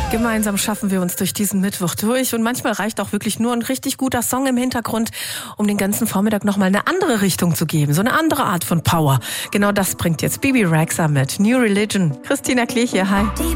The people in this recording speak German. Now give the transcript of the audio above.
Gemeinsam schaffen wir uns durch diesen Mittwoch durch und manchmal reicht auch wirklich nur ein richtig guter Song im Hintergrund, um den ganzen Vormittag nochmal eine andere Richtung zu geben, so eine andere Art von Power. Genau das bringt jetzt Bebe Rexha mit New Religion. Christina Klich hier, hi.